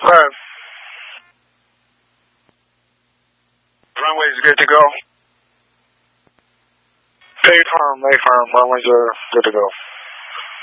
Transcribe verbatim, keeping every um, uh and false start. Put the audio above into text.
Five. Runway's good to go. Pay firm, lay firm. Runways are good to go.